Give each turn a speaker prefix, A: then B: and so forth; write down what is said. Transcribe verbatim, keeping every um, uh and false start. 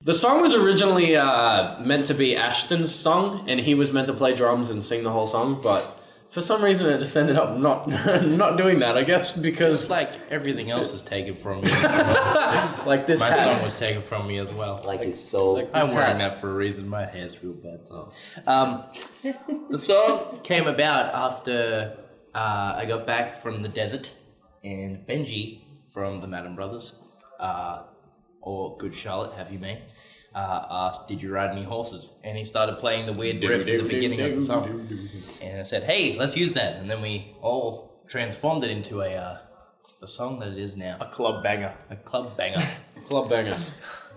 A: The song was originally uh, meant to be Ashton's song, and he was meant to play drums and sing the whole song, but for some reason it just ended up not not doing that, I guess, because...
B: Just like everything else is taken from me.
A: like this
B: My
A: hat.
B: song was taken from me as well.
C: Like his soul.
A: Like-
B: I'm wearing
A: hat.
B: that for a reason. My hair's real bad. Um, the song came about after uh, I got back from the desert, and Benji from the Madden Brothers, uh, or Good Charlotte, have you made, uh, asked, "Did you ride any horses?" And he started playing the weird riff at the beginning of the song. And I said, "Hey, let's use that." And then we all transformed it into a uh, the song that it is now,
D: A club banger.
B: a club banger.
A: Club banger.